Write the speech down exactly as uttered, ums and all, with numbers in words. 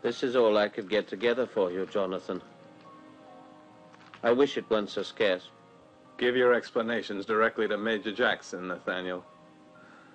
This is all I could get together for you, Jonathan. I wish it weren't so scarce. Give your explanations directly to Major Jackson, Nathaniel.